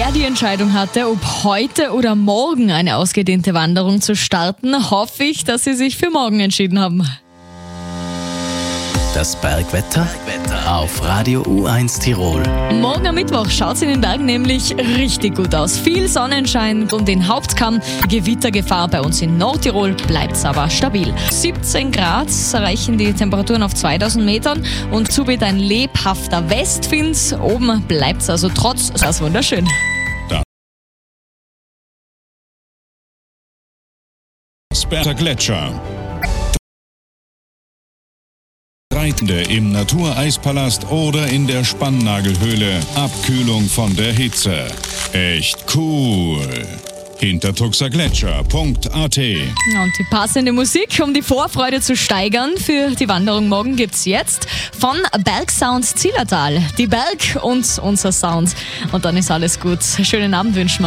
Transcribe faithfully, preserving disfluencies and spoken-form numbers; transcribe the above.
wer die Entscheidung hatte, ob heute oder morgen eine ausgedehnte Wanderung zu starten, hoffe ich, dass Sie sich für morgen entschieden haben. Das Bergwetter auf Radio U eins Tirol. Morgen am Mittwoch schaut es in den Bergen nämlich richtig gut aus. Viel Sonnenschein und den Hauptkamm. Gewittergefahr bei uns in Nordtirol bleibt es aber stabil. siebzehn Grad erreichen die Temperaturen auf zweitausend Metern und zu wird ein lebhafter Westwind. Oben bleibt es also trotz das wunderschön. Das Gletscher. Reitende im Natureispalast oder in der Spannnagelhöhle. Abkühlung von der Hitze. Echt cool. hintertuxer gletscher punkt a t. Und die passende Musik, um die Vorfreude zu steigern für die Wanderung morgen, gibt's jetzt von Bergsound Zillertal. Die Berg und unser Sound. Und dann ist alles gut. Schönen Abend wünschen wir.